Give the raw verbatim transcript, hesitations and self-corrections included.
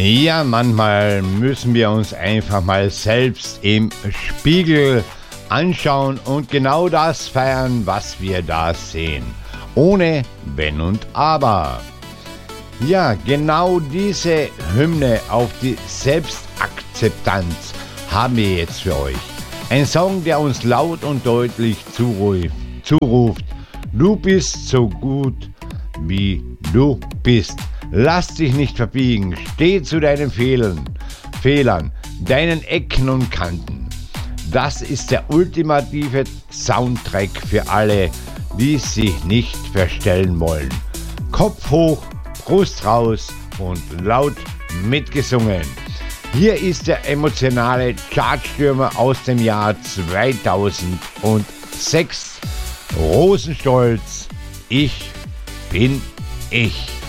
Ja, manchmal müssen wir uns einfach mal selbst im Spiegel anschauen und genau das feiern, was wir da sehen. Ohne Wenn und Aber. Ja, genau diese Hymne auf die Selbstakzeptanz haben wir jetzt für euch. Ein Song, der uns laut und deutlich zuruft, zuruft, du bist so gut, wie du bist. Lass dich nicht verbiegen, steh zu deinen Fehlern, Fehlern, deinen Ecken und Kanten. Das ist der ultimative Soundtrack für alle, die sich nicht verstellen wollen. Kopf hoch, Brust raus und laut mitgesungen. Hier ist der emotionale Chartstürmer aus dem Jahr zweitausendsechs. Rosenstolz, ich bin ich.